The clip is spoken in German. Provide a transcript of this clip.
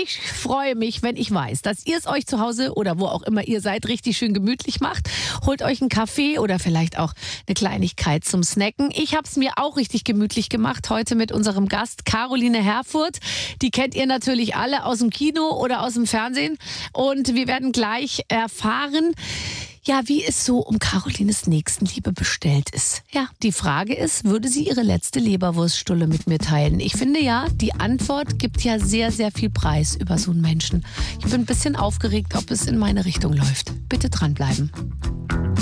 Ich freue mich, wenn ich weiß, dass ihr es euch zu Hause oder wo auch immer ihr seid, richtig schön gemütlich macht. Holt euch einen Kaffee oder vielleicht auch eine Kleinigkeit zum Snacken. Ich habe es mir auch richtig gemütlich gemacht heute mit unserem Gast Caroline Herfurth. Die kennt ihr natürlich alle aus dem Kino oder aus dem Fernsehen. Und wir werden gleich erfahren, ja, wie es so um Carolines Nächstenliebe bestellt ist. Ja, die Frage ist, würde sie ihre letzte Leberwurststulle mit mir teilen? Ich finde ja, die Antwort gibt ja sehr, sehr viel Preis über so einen Menschen. Ich bin ein bisschen aufgeregt, ob es in meine Richtung läuft. Bitte dranbleiben.